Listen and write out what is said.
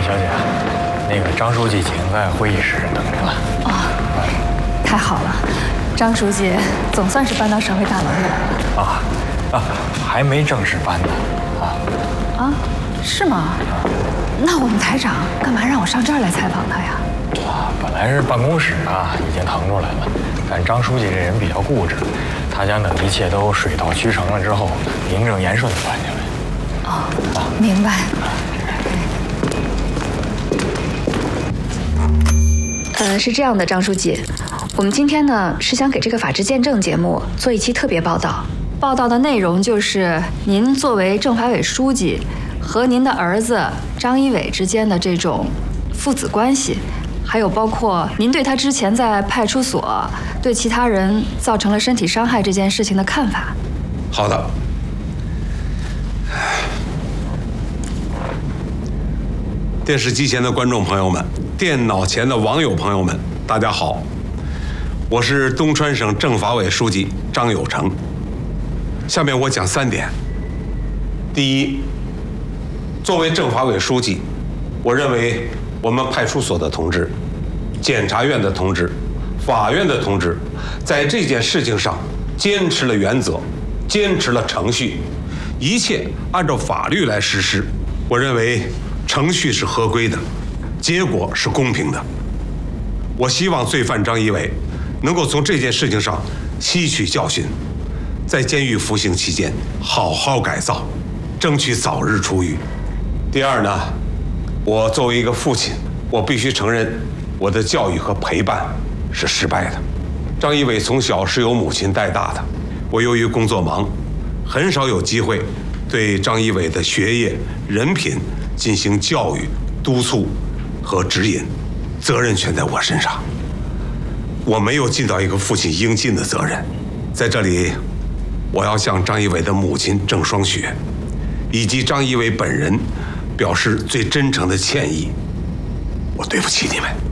小姐，那个张书记已经在会议室等着了。 哦，太好了，张书记总算是搬到社会大楼里来了。 还没正式搬呢。 是吗？那我们台长干嘛让我上这儿来采访他呀？ 本来是办公室已经腾出来了，但张书记这人比较固执，他想等一切都水到渠成了之后，名正言顺地搬进来。 明白。是这样的，张书记，我们今天呢是想给这个法治见证节目做一期特别报道。报道的内容就是您作为政法委书记和您的儿子张一伟之间的这种父子关系，还有包括您对他之前在派出所对其他人造成了身体伤害这件事情的看法。 好的。电视机前的观众朋友们，电脑前的网友朋友们，大家好，我是东川省政法委书记张有成。下面我讲3点。第一，作为政法委书记，我认为我们派出所的同志、检察院的同志、法院的同志，在这件事情上坚持了原则，坚持了程序，一切按照法律来实施。我认为程序是合规的，结果是公平的。我希望罪犯张一伟能够从这件事情上吸取教训，在监狱服刑期间好好改造，争取早日出狱。第二呢，我作为一个父亲，我必须承认我的教育和陪伴是失败的。张一伟从小是由母亲带大的，我由于工作忙，很少有机会对张一伟的学业、人品进行教育、督促和指引，责任全在我身上。我没有尽到一个父亲应尽的责任。在这里，我要向张一伟的母亲郑双雪以及张一伟本人表示最真诚的歉意。我对不起你们。